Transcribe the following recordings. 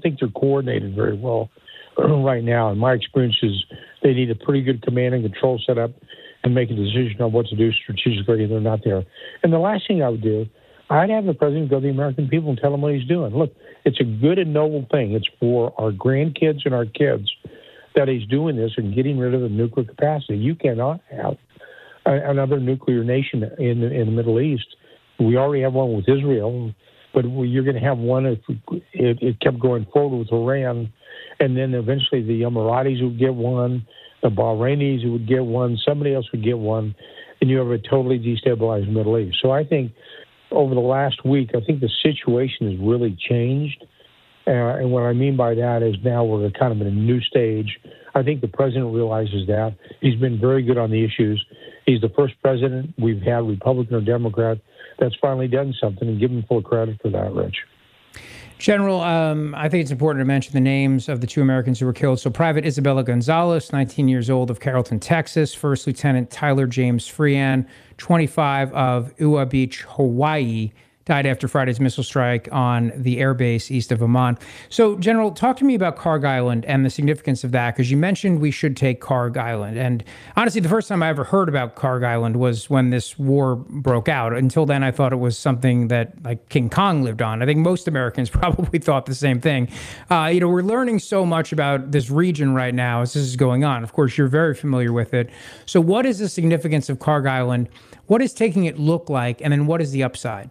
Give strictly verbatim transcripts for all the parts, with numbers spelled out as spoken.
think they're coordinated very well right now. And my experience is they need a pretty good command and control setup and make a decision on what to do strategically, and they're not there. And the last thing I would do, I'd have the president go to the American people and tell them what he's doing. Look, it's a good and noble thing. It's for our grandkids and our kids that he's doing this and getting rid of the nuclear capacity. You cannot have a, another nuclear nation in, in the Middle East. We already have one with Israel, but you're going to have one if it, it kept going forward with Iran, and then eventually the Emiratis would get one, the Bahrainis would get one, somebody else would get one, and you have a totally destabilized Middle East. So I think over the last week, I think the situation has really changed. Uh, and what I mean by that is now we're kind of in a new stage. I think the president realizes that. He's been very good on the issues. He's the first president we've had, Republican or Democrat, that's finally done something, and give him full credit for that, Rich. General, um, I think it's important to mention the names of the two Americans who were killed. So Private Isabella Gonzalez, nineteen years old, of Carrollton, Texas. First Lieutenant Tyler James Frean, twenty-five, of Ua Beach, Hawaii, died after Friday's missile strike on the airbase east of Amman. So, General, talk to me about Kharg Island and the significance of that, because you mentioned we should take Kharg Island. And honestly, the first time I ever heard about Kharg Island was when this war broke out. Until then, I thought it was something that, like, King Kong lived on. I think most Americans probably thought the same thing. Uh, you know, we're learning so much about this region right now as this is going on. Of course, you're very familiar with it. So what is the significance of Kharg Island? What is taking it look like? And then what is the upside?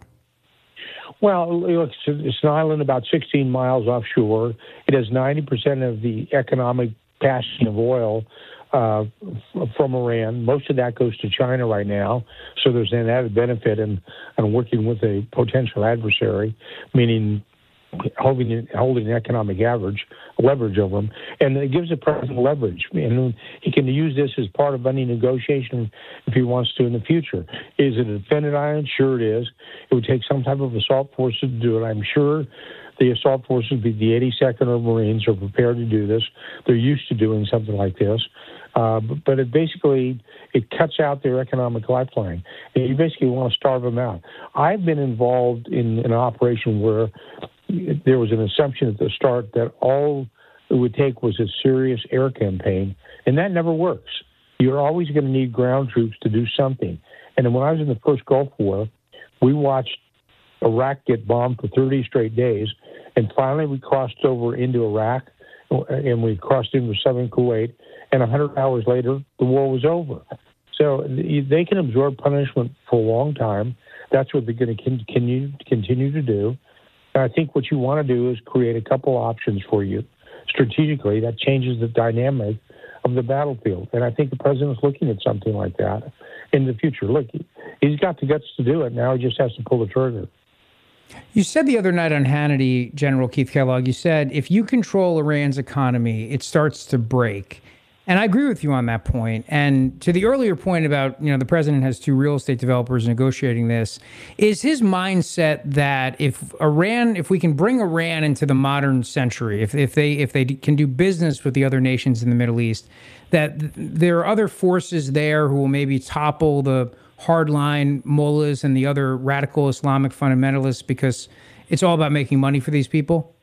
Well, look, it's an island about sixteen miles offshore. It has ninety percent of the economic passing of oil uh, from Iran. Most of that goes to China right now. So there's an added benefit in, in working with a potential adversary, meaning holding holding economic average leverage over them, and it gives the president leverage. And he can use this as part of any negotiation if he wants to in the future. Is it a defended island? Sure, it is. It would take some type of assault forces to do it. I'm sure the assault forces, be the eighty-second or Marines, are prepared to do this. They're used to doing something like this. Uh, but, but it basically, it cuts out their economic lifeline. And you basically want to starve them out. I've been involved in, in an operation where there was an assumption at the start that all it would take was a serious air campaign, and that never works. You're always going to need ground troops to do something. And when I was in the first Gulf War, we watched Iraq get bombed for thirty straight days, and finally we crossed over into Iraq, and we crossed into southern Kuwait, and one hundred hours later, the war was over. So they can absorb punishment for a long time. That's what they're going to continue, continue to do. And I think what you want to do is create a couple options for you strategically that changes the dynamic of the battlefield. And I think the president's looking at something like that in the future. Look, he's got the guts to do it. Now he just has to pull the trigger. You said the other night on Hannity, General Keith Kellogg, you said if you control Iran's economy, it starts to break. And I agree with you on that point. And to the earlier point about, you know, the president has two real estate developers negotiating this, is his mindset that if Iran, if we can bring Iran into the modern century, if, if they if they can do business with the other nations in the Middle East, that there are other forces there who will maybe topple the hardline mullahs and the other radical Islamic fundamentalists because it's all about making money for these people?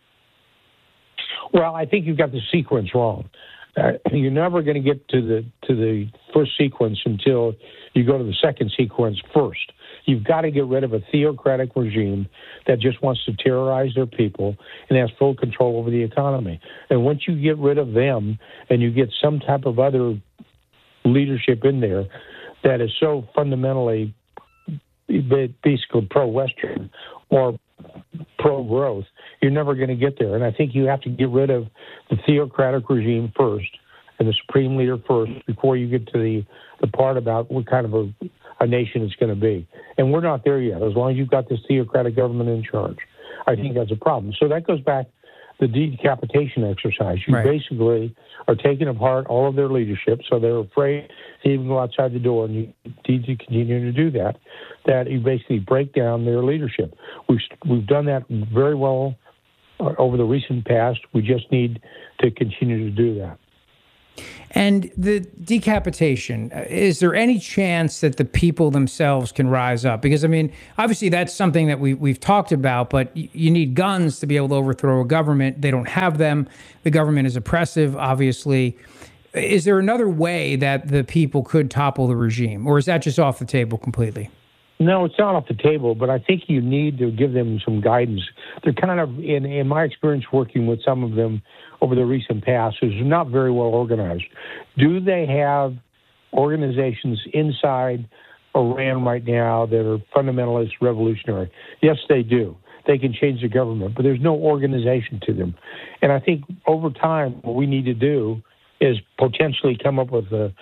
Well, I think you've got the sequence wrong. Uh, you're never going to get to the to the first sequence until you go to the second sequence first. You've got to get rid of a theocratic regime that just wants to terrorize their people and has full control over the economy. And once you get rid of them and you get some type of other leadership in there that is so fundamentally basically pro-Western or pro-growth, you're never going to get there. And I think you have to get rid of the theocratic regime first and the supreme leader first before you get to the, the part about what kind of a, a nation it's going to be. And we're not there yet. As long as you've got this theocratic government in charge, I think that's a problem. So that goes back to the decapitation exercise. You right. basically are taking apart all of their leadership, so they're afraid to even go outside the door, and you need to continue to do that, that you basically break down their leadership. We've, we've done that very well over the recent past. We just need to continue to do that. And the decapitation, is there any chance that the people themselves can rise up? Because, I mean, obviously that's something that we, we've talked about, but you need guns to be able to overthrow a government. They don't have them. The government is oppressive, obviously. Is there another way that the people could topple the regime, or is that just off the table completely? No, it's not off the table, but I think you need to give them some guidance. They're kind of, in, in my experience working with some of them over the recent past, is not very well organized. Do they have organizations inside Iran right now that are fundamentalist revolutionary? Yes, they do. They can change the government, but there's no organization to them. And I think over time, what we need to do is potentially come up with a,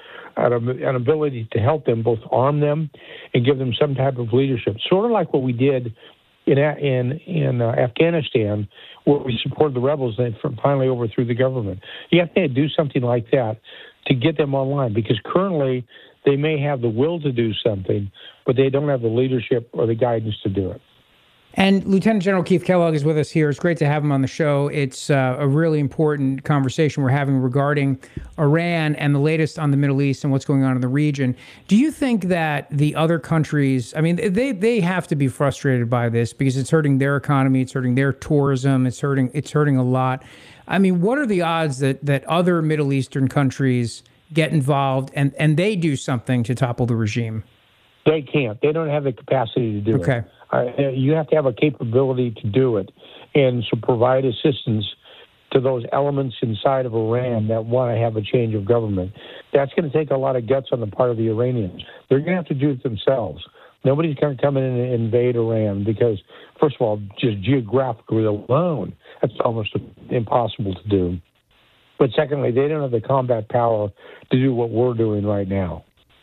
an ability to help them, both arm them and give them some type of leadership, sort of like what we did in in in uh, Afghanistan, where we supported the rebels and finally overthrew the government. You have to do something like that to get them online, because currently they may have the will to do something, but they don't have the leadership or the guidance to do it. And Lieutenant General Keith Kellogg is with us here. It's great to have him on the show. It's uh, a really important conversation we're having regarding Iran and the latest on the Middle East and what's going on in the region. Do you think that the other countries, I mean, they they have to be frustrated by this because it's hurting their economy, it's hurting their tourism, it's hurting it's hurting a lot. I mean, what are the odds that that other Middle Eastern countries get involved and, and they do something to topple the regime? They can't. They don't have the capacity to do okay. it. Uh, you have to have a capability to do it, and to provide assistance to those elements inside of Iran that want to have a change of government. That's going to take a lot of guts on the part of the Iranians. They're going to have to do it themselves. Nobody's going to come in and invade Iran because, first of all, just geographically alone, that's almost impossible to do. But secondly, they don't have the combat power to do what we're doing right now.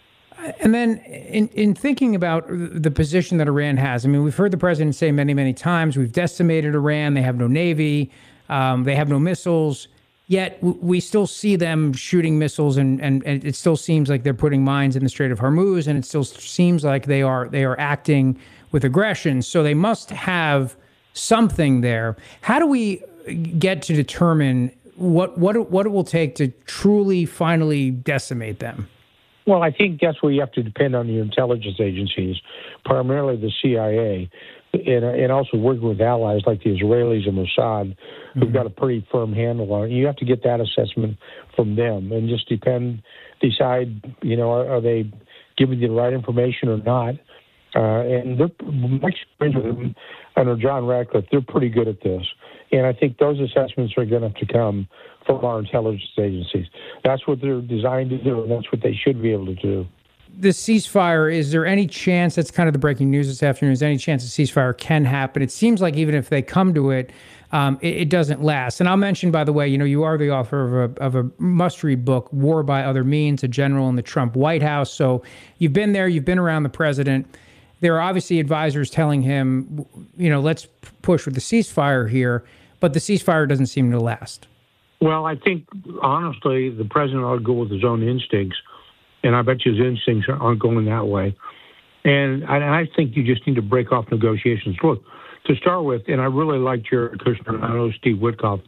And then in, in thinking about the position that Iran has, I mean, we've heard the president say many, many times, we've decimated Iran. They have no navy. Um, they have no missiles. Yet we still see them shooting missiles, and, and, and it still seems like they're putting mines in the Strait of Hormuz, and it still seems like they are they are acting with aggression. So they must have something there. How do we get to determine what what what it will take to truly, finally decimate them? Well, I think that's where you have to depend on your intelligence agencies, primarily the C I A, and, and also working with allies like the Israelis and Mossad, who've mm-hmm. got a pretty firm handle on it. You have to get that assessment from them and just depend, decide, you know, are, are they giving you the right information or not? Uh, and they're, my experience with them, under John Ratcliffe, they're pretty good at this. And I think those assessments are going to have to come from our intelligence agencies. That's what they're designed to do, and that's what they should be able to do. The ceasefire, is there any chance, that's kind of the breaking news this afternoon, is there any chance a ceasefire can happen? It seems like even if they come to it, um, it, it doesn't last. And I'll mention, by the way, you know, you are the author of a, of a must-read book, War by Other Means, A General in the Trump White House. So you've been there, you've been around the president. There are obviously advisors telling him, you know, let's push with the ceasefire here, but the ceasefire doesn't seem to last. Well, I think, honestly, the president ought to go with his own instincts, and I bet you his instincts aren't going that way. And I, I think you just need to break off negotiations. Look, to start with, and I really like Jared Kushner, and I know Steve Witkoff,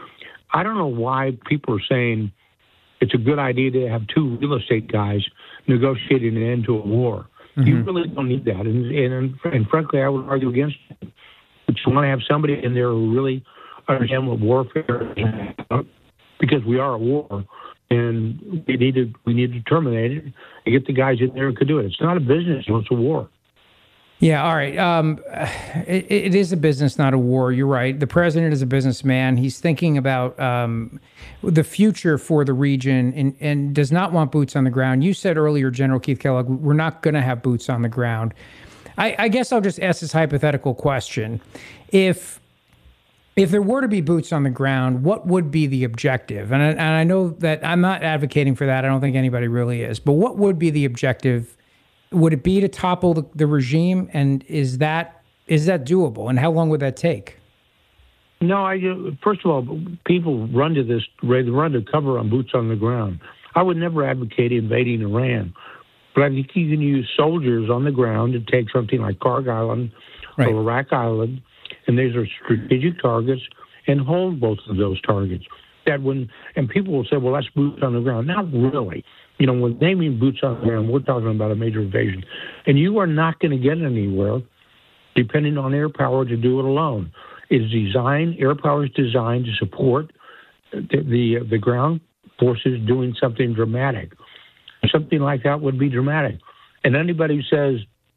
I don't know why people are saying it's a good idea to have two real estate guys negotiating an end to a war. Mm-hmm. You really don't need that. And, and, and frankly, I would argue against it. But you want to have somebody in there who really understand what warfare is, because we are at war, and we need to we need to terminate it and get the guys in there who could do it. It's not a business; it's a war. Yeah, all right. Um, it, it is a business, not a war. You're right. The president is a businessman. He's thinking about um, the future for the region and, and does not want boots on the ground. You said earlier, General Keith Kellogg, we're not going to have boots on the ground. I, I guess I'll just ask this hypothetical question. If If there were to be boots on the ground, what would be the objective? And I, and I know that I'm not advocating for that. I don't think anybody really is. But what would be the objective? Would it be to topple the, the regime? And is that is that doable? And how long would that take? No, I first of all, people run to this, they run to cover on boots on the ground. I would never advocate invading Iran. But I think you can use soldiers on the ground to take something like Kharg Island right. or Iraq Island, and these are strategic targets, and hold both of those targets. that when, and people will say, well, that's boots on the ground. Not really. You know, when they mean boots on the ground, we're talking about a major invasion. And you are not going to get anywhere depending on air power to do it alone. It's designed, air power is designed to support the, the, the ground forces doing something dramatic. Something like that would be dramatic. And anybody who says,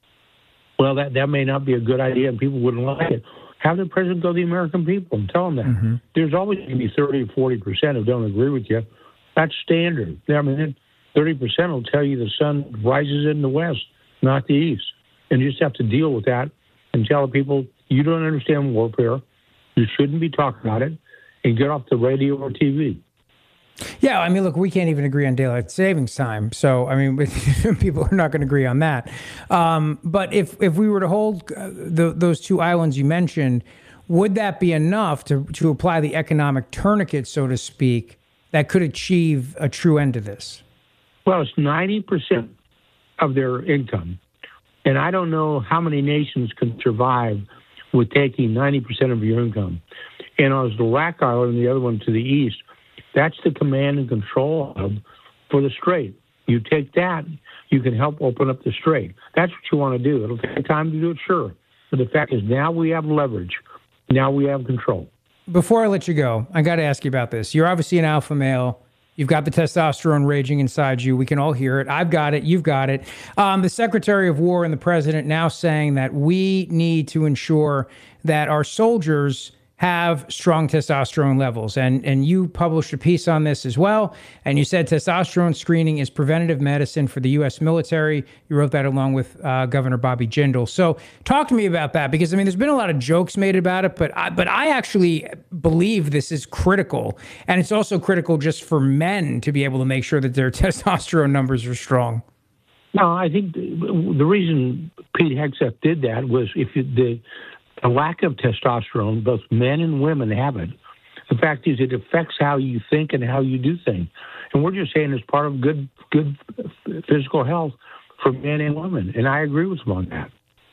well, that, that may not be a good idea and people wouldn't like it, have the president go to the American people and tell them that. Mm-hmm. There's always going to be thirty or forty percent who don't agree with you. That's standard. I mean, thirty percent will tell you the sun rises in the west, not the east. And you just have to deal with that and tell people, you don't understand warfare, you shouldn't be talking about it, and get off the radio or T V. Yeah, I mean, look, we can't even agree on daylight savings time. So, I mean, people are not going to agree on that. Um, but if if we were to hold uh, the, those two islands you mentioned, would that be enough to, to apply the economic tourniquet, so to speak, that could achieve a true end to this? Well, it's ninety percent of their income. And I don't know how many nations can survive with taking ninety percent of your income. And as the Rack Island, the other one to the east, that's the command and control hub for the Strait. You take that, you can help open up the Strait. That's what you want to do. It'll take time to do it, sure. But the fact is now we have leverage. Now we have control. Before I let you go, I got to ask you about this. You're obviously an alpha male. You've got the testosterone raging inside you. We can all hear it. I've got it. You've got it. Um, the Secretary of War and the President now saying that we need to ensure that our soldiers have strong testosterone levels. And and you published a piece on this as well. And you said testosterone screening is preventative medicine for the U S military. You wrote that along with uh, Governor Bobby Jindal. So talk to me about that, because, I mean, there's been a lot of jokes made about it, but I, but I actually believe this is critical. And it's also critical just for men to be able to make sure that their testosterone numbers are strong. No, I think the, the reason Pete Hegseth did that was if you, the a lack of testosterone, both men and women have it. The fact is it affects how you think and how you do things. And we're just saying it's part of good good physical health for men and women. And I agree with them on that.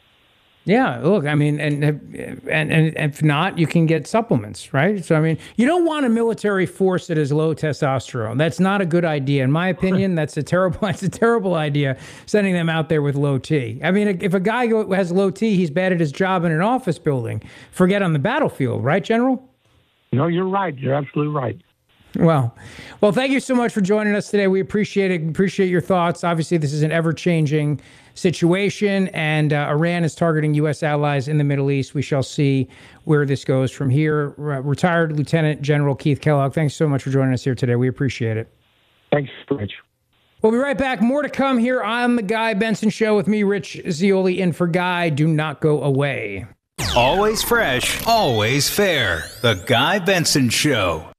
Yeah, look, I mean, and, and and if not, you can get supplements, right? So, I mean, you don't want a military force that is low testosterone. That's not a good idea. In my opinion, that's a terrible, that's a terrible idea, sending them out there with low T. I mean, if a guy has low T, he's bad at his job in an office building. Forget on the battlefield, right, General? No, you're right. You're absolutely right. Well, well, thank you so much for joining us today. We appreciate it. Appreciate your thoughts. Obviously, this is an ever-changing situation, and uh, Iran is targeting U S allies in the Middle East. We shall see where this goes from here. Re- retired Lieutenant General Keith Kellogg, thanks so much for joining us here today. We appreciate it. Thanks, Rich. We'll be right back. More to come here on The Guy Benson Show with me, Rich Zeoli, in for Guy. Do not go away. Always fresh, always fair. The Guy Benson Show.